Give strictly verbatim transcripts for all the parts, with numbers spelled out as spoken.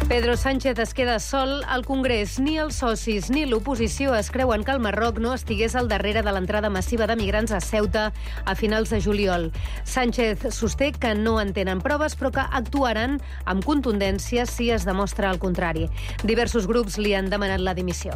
Pedro Sánchez es queda sol al Congrés. Ni els socis ni l'oposició es creuen que el Marroc no estigués al darrere de l'entrada massiva de migrants a Ceuta a finals de juliol. Sánchez sosté que no en tenen proves, però que actuaran amb contundència si es demostra el contrari. Diversos grups li han demanat la dimissió.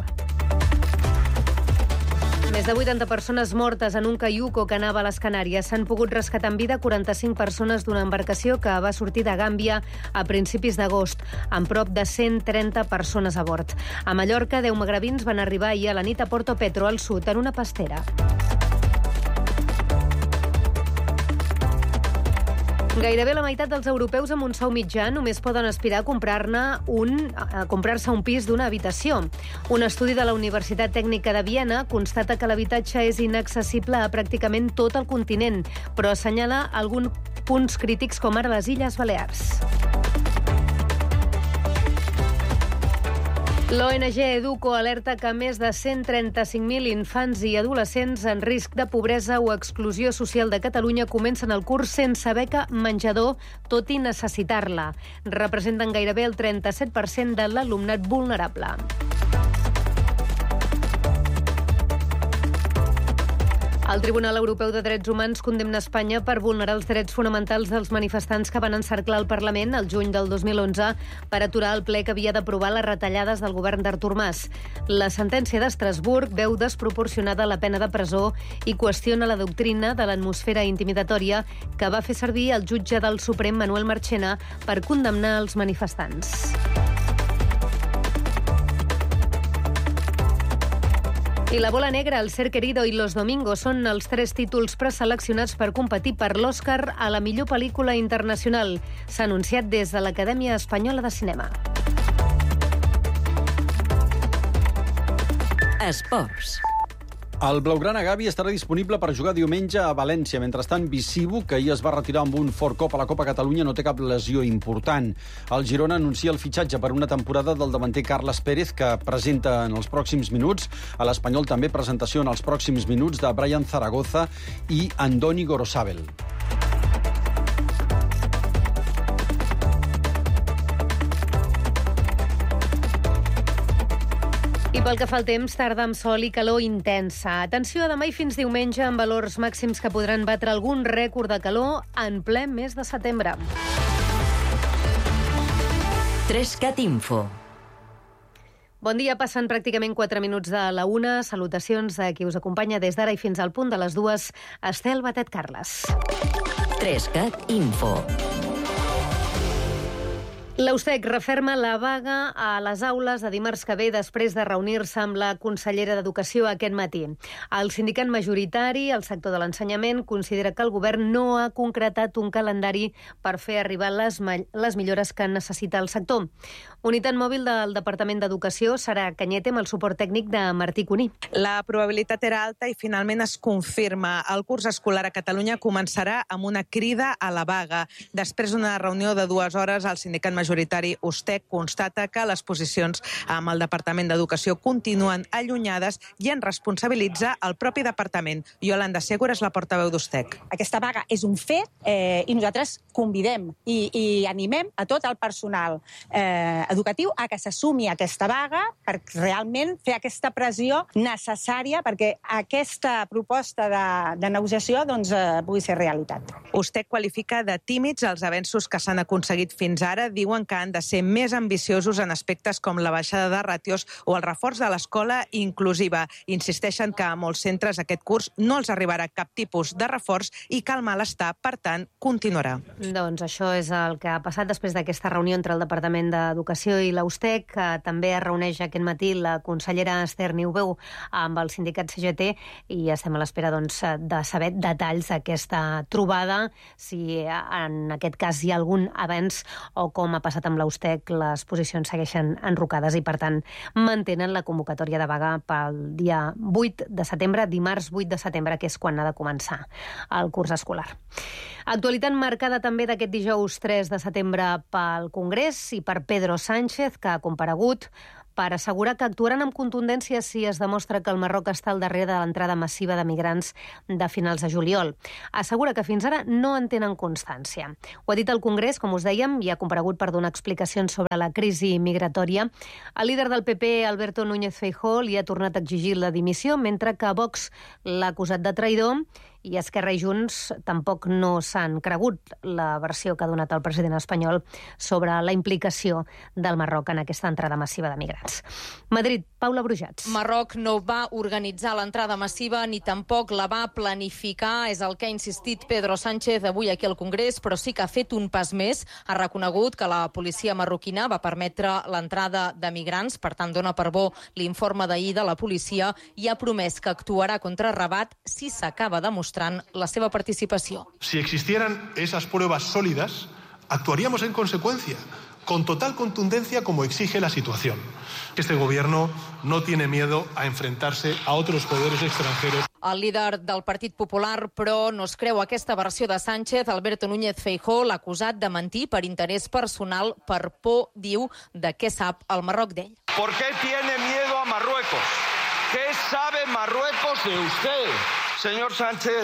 Més de vuitanta persones mortes en un caiuco que anava a les Canàries. S'han pogut rescatar en vida quaranta-cinc persones d'una embarcació que va sortir de Gàmbia a principis d'agost, amb prop de cent trenta persones a bord. A Mallorca, deu magrebins van arribar ahir a la nit a Porto Petro, al sud, en una pastera. Gairebé la meitat dels europeus amb un sou mitjà només poden aspirar a comprar-ne un, a comprar-se un pis d'una habitació. Un estudi de la Universitat Tècnica de Viena constata que l'habitatge és inaccessible a pràcticament tot el continent, però assenyala alguns punts crítics com ara les Illes Balears. L'O N G Educo alerta que més de cent trenta-cinc mil infants i adolescents en risc de pobresa o exclusió social de Catalunya comencen el curs sense beca menjador, tot i necessitar-la. Representen gairebé el trenta-set per cent de l'alumnat vulnerable. El Tribunal Europeu de Drets Humans condemna Espanya per vulnerar els drets fonamentals dels manifestants que van encerclar el Parlament el juny del dos mil onze per aturar el ple que havia d'aprovar les retallades del govern d'Artur Mas. La sentència d'Estrasburg veu desproporcionada la pena de presó i qüestiona la doctrina de l'atmosfera intimidatòria que va fer servir el jutge del Suprem Manuel Marchena per condemnar els manifestants. I la bola negra, el ser querido i Los Domingos són els tres títols preseleccionats per competir per l'Oscar a la millor pel·lícula internacional. S'ha anunciat des de l'Acadèmia Espanyola de Cinema. Esports. El blaugrana Gavi estarà disponible per jugar diumenge a València. Mentrestant, Bissibu, que ahir es va retirar amb un fort cop a la Copa Catalunya, no té cap lesió important. El Girona anuncia el fitxatge per una temporada del davanter Carles Pérez, que presenta en els pròxims minuts. A l'Espanyol també presentació en els pròxims minuts de Brian Zaragoza i Andoni Gorosabel. I pel que fa al temps, tarda amb sol i calor intensa. Atenció a demà i fins diumenge amb valors màxims que podran batre algun rècord de calor en ple mes de setembre. Trescat Info. Bon dia, passen pràcticament quatre minuts de la una. Salutacions a qui us acompanya des d'ara i fins al punt de les dues, Estel Batet Carles. Trescat Info. L'Eustec referma la vaga a les aules de dimarts que ve després de reunir-se amb la consellera d'Educació aquest matí. El sindicat majoritari, el sector de l'ensenyament, considera que el govern no ha concretat un calendari per fer arribar les, les millores que necessita el sector. Unitat mòbil del Departament d'Educació serà Canyete amb el suport tècnic de Martí Cuní. La probabilitat era alta i finalment es confirma. El curs escolar a Catalunya començarà amb una crida a la vaga. Després d'una reunió de dues hores, el sindicat majoritari majoritari Ustec constata que les posicions amb el Departament d'Educació continuen allunyades i en responsabilitza el propi departament. Iolanda Segura és la portaveu d'Ustec. Aquesta vaga és un fet eh, i nosaltres convidem i, i animem a tot el personal eh, educatiu a que s'assumi aquesta vaga per realment fer aquesta pressió necessària perquè aquesta proposta de, de negociació doncs, eh, pugui ser realitat. Ustec qualifica de tímids els avenços que s'han aconseguit fins ara. Diuen que han de ser més ambiciosos en aspectes com la baixada de ràtios o el reforç de l'escola inclusiva. Insisteixen que a molts centres aquest curs no els arribarà cap tipus de reforç i que el malestar, per tant, continuarà. Doncs això és el que ha passat després d'aquesta reunió entre el Departament d'Educació i l'Eustec, que també es reuneix aquest matí la consellera Esther Niubeu amb el sindicat C G T i estem a l'espera doncs, de saber detalls d'aquesta trobada, si en aquest cas hi ha algun avenç o com ha passat amb l'Eustec, les posicions segueixen enrocades i, per tant, mantenen la convocatòria de vaga pel dia vuit de setembre, dimarts vuit de setembre, que és quan ha de començar el curs escolar. Actualitat marcada també d'aquest dijous tres de setembre pel Congrés i per Pedro Sánchez, que ha comparegut per assegurar que actuaran amb contundència si es demostra que el Marroc està al darrere de l'entrada massiva de migrants de finals de juliol. Assegura que fins ara no en tenen constància. Ho ha dit el Congrés, com us dèiem, i ha comparegut per donar explicacions sobre la crisi migratòria. El líder del P P, Alberto Núñez Feijóo, li ha tornat a exigir la dimissió, mentre que Vox l'ha acusat de traïdor i Esquerra i Junts tampoc no s'han cregut la versió que ha donat el president espanyol sobre la implicació del Marroc en aquesta entrada massiva de migrants. Madrid, Paula Brujats. Marroc no va organitzar l'entrada massiva ni tampoc la va planificar, és el que ha insistit Pedro Sánchez avui aquí al Congrés, però sí que ha fet un pas més. Ha reconegut que la policia marroquina va permetre l'entrada de migrants, per tant dona per bo l'informe d'ahir de la policia, i ha promès que actuarà contra Rabat si s'acaba demostrant la seva participació. Si existieran esas pruebas sólidas, actuaríamos en consecuencia, con total contundencia como exige la situación. Este gobierno no tiene miedo a enfrentarse a otros poderes extranjeros. El líder del Partit Popular, però, no es creu aquesta versió de Sánchez. Alberto Núñez Feijóo l'ha acusat de mentir per interès personal, per por, diu, de què sap el Marroc d'ell. ¿Por qué tiene miedo a Marruecos? ¿Qué sabe Marruecos de usted? Señor Sánchez,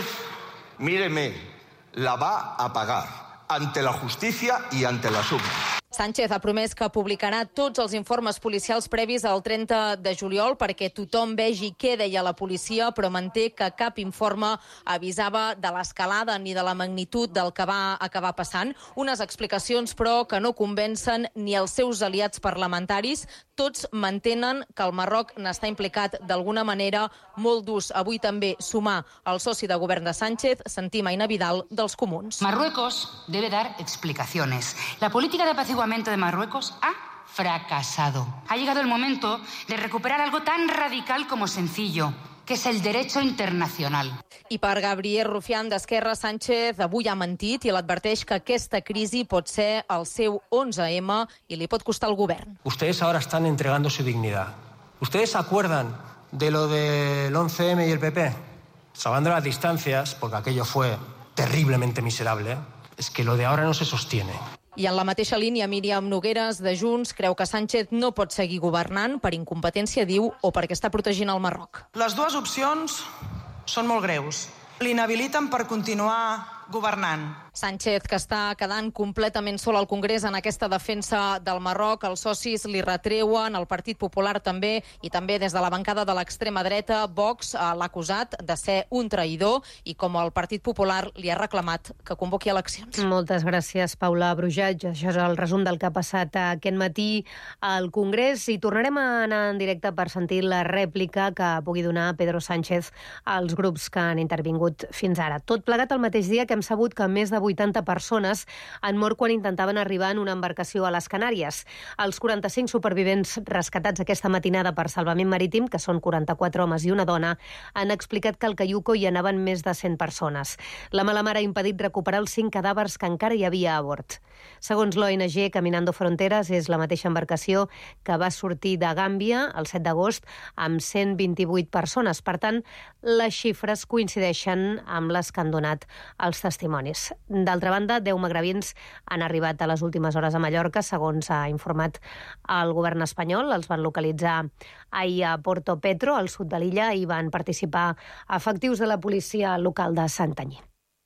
míreme, la va a pagar ante la justicia y ante las urnas. Sánchez ha promès que publicarà tots els informes policials previs al trenta de juliol perquè tothom vegi què deia la policia, però manté que cap informe avisava de l'escalada ni de la magnitud del que va acabar passant. Unes explicacions, però, que no convencen ni els seus aliats parlamentaris. Tots mantenen que el Marroc n'està implicat d'alguna manera. Molt durs avui també sumar el soci de govern de Sánchez, sentim Aina Vidal, dels Comuns. Marruecos debe dar explicaciones. La política de apaciguamiento de Marruecos ha fracasado. Ha llegado el momento de recuperar algo tan radical como sencillo, que és el derecho internacional. I per Gabriel Rufián d'Esquerra, Sánchez avui ha mentit i l'adverteix que aquesta crisi pot ser el seu once eme i li pot costar al govern. Ustedes ahora están entregando su dignidad. ¿Ustedes se acuerdan de lo del once eme y el P P? Salvando las distancias, porque aquello fue terriblemente miserable, es que lo de ahora no se sostiene. I en la mateixa línia, Míriam Nogueras, de Junts, creu que Sánchez no pot seguir governant per incompetència, diu, o perquè està protegint el Marroc. Les dues opcions són molt greus. L'inhabiliten per continuar governant. Sánchez, que està quedant completament sol al Congrés en aquesta defensa del Marroc. Els socis li retreuen, el Partit Popular també, i també des de la bancada de l'extrema dreta, Vox l'ha acusat de ser un traïdor i, com el Partit Popular, li ha reclamat que convoqui eleccions. Moltes gràcies, Paula Brujats. Això és el resum del que ha passat aquest matí al Congrés i tornarem a anar en directe per sentir la rèplica que pugui donar Pedro Sánchez als grups que han intervingut fins ara. Tot plegat el mateix dia que hem sabut que més de vuitanta persones han mort quan intentaven arribar en una embarcació a les Canàries. Els quaranta-cinc supervivents rescatats aquesta matinada per Salvament Marítim, que són quaranta-quatre homes i una dona, han explicat que al caiuco hi anaven més de cent persones. La mala mar ha impedit recuperar els cinc cadàvers que encara hi havia a bord. Segons l'O N G, Caminando Fronteras és la mateixa embarcació que va sortir de Gàmbia el set d'agost amb cent vint-i-vuit persones. Per tant, les xifres coincideixen amb les que han donat els testimonis. D'altra banda, deu magrebins han arribat a les últimes hores a Mallorca, segons ha informat el govern espanyol. Els van localitzar ahir a Porto Petro, al sud de l'illa, i van participar efectius de la policia local de Santanyí.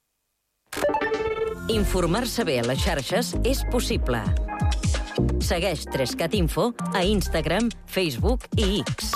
Informar-se bé a les xarxes és possible. Segueix tres cat info a Instagram, Facebook i X.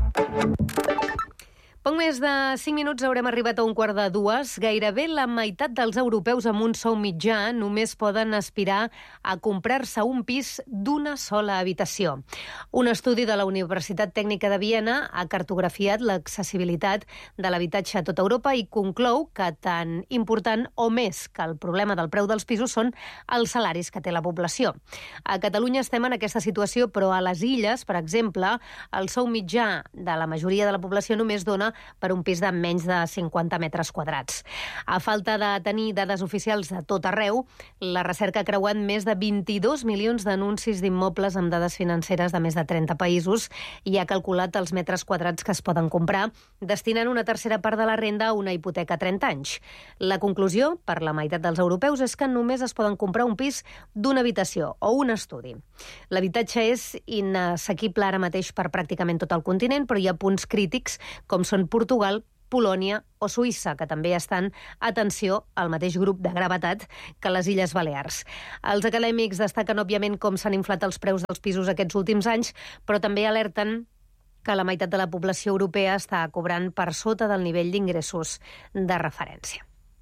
Poc més de cinc minuts haurem arribat a un quart de dues. Gairebé la meitat dels europeus amb un sou mitjà només poden aspirar a comprar-se un pis d'una sola habitació. Un estudi de la Universitat Tècnica de Viena ha cartografiat l'accessibilitat de l'habitatge a tota Europa i conclou que tan important o més que el problema del preu dels pisos són els salaris que té la població. A Catalunya estem en aquesta situació, però a les Illes, per exemple, el sou mitjà de la majoria de la població només dona per un pis de menys de cinquanta metres quadrats. A falta de tenir dades oficials de tot arreu, la recerca ha creuat més de vint-i-dos milions d'anuncis d'immobles amb dades financeres de més de trenta països i ha calculat els metres quadrats que es poden comprar, destinant una tercera part de la renda a una hipoteca a trenta anys. La conclusió, per la meitat dels europeus, és que només es poden comprar un pis d'una habitació o un estudi. L'habitatge és inassequible ara mateix per pràcticament tot el continent, però hi ha punts crítics com són Portugal, Polònia o Suïssa, que també estan, atenció, al mateix grup de gravetat que les Illes Balears. Els acadèmics destaquen, òbviament, com s'han inflat els preus dels pisos aquests últims anys, però també alerten que la meitat de la població europea està cobrant per sota del nivell d'ingressos de referència.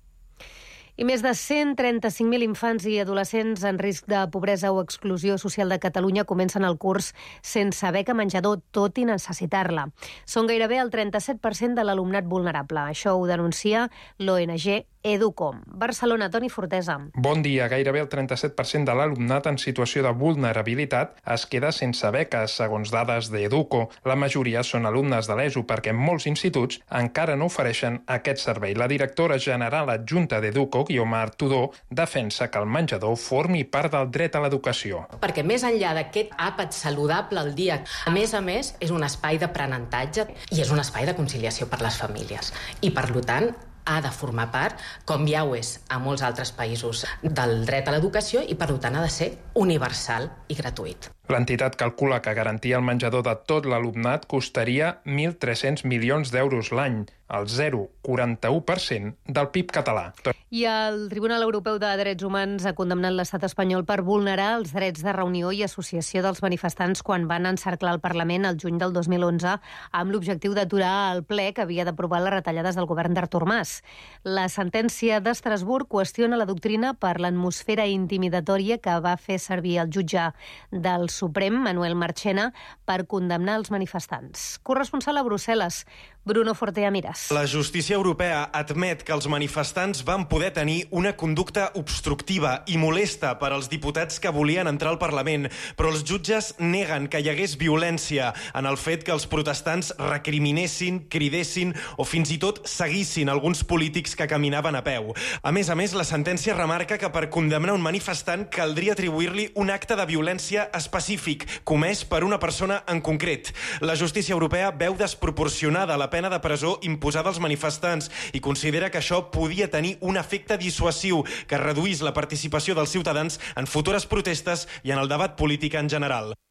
I més de cent trenta-cinc mil infants i adolescents en risc de pobresa o exclusió social de Catalunya comencen el curs sense beca menjador, tot i necessitar-la. Són gairebé el trenta-set per cent de l'alumnat vulnerable. Això ho denuncia l'O N G Educom. Barcelona, Toni Fortesa. Bon dia. Gairebé el trenta-set per cent de l'alumnat en situació de vulnerabilitat es queda sense beques, segons dades d'Educo. La majoria són alumnes de l'ESO perquè molts instituts encara no ofereixen aquest servei. La directora general adjunta d'Educo, Guiomar Tudor, defensa que el menjador formi part del dret a l'educació. Perquè més enllà d'aquest àpat saludable al dia, a més a més, és un espai d'aprenentatge i és un espai de conciliació per les famílies. I, per tant, ha de formar part, com ja ho és a molts altres països, del dret a l'educació i, per tant, ha de ser universal i gratuït. L'entitat calcula que garantir el menjador de tot l'alumnat costaria mil tres-cents milions d'euros l'any, el zero coma quaranta-u per cent del P I B català. I el Tribunal Europeu de Drets Humans ha condemnat l'estat espanyol per vulnerar els drets de reunió i associació dels manifestants quan van encerclar el Parlament el juny del dos mil onze amb l'objectiu d'aturar el ple que havia d'aprovar les retallades del govern d'Artur Mas. La sentència d'Estrasburg qüestiona la doctrina per l'atmosfera intimidatòria que va fer servir el jutge del Suprem, Manuel Marchena, per condemnar els manifestants. Corresponsal a Brussel·les, Bruno Fortea Miras. La justícia europea admet que els manifestants van poder tenir una conducta obstructiva i molesta per als diputats que volien entrar al Parlament, però els jutges neguen que hi hagués violència en el fet que els protestants recriminessin, cridessin o fins i tot seguissin alguns polítics que caminaven a peu. A més a més, la sentència remarca que per condemnar un manifestant caldria atribuir-li un acte de violència específic, comès per una persona en concret. La justícia europea veu desproporcionada la pena de presó imposada als manifestants i considera que això podia tenir un efecte dissuasiu que reduís la participació dels ciutadans en futures protestes i en el debat polític en general.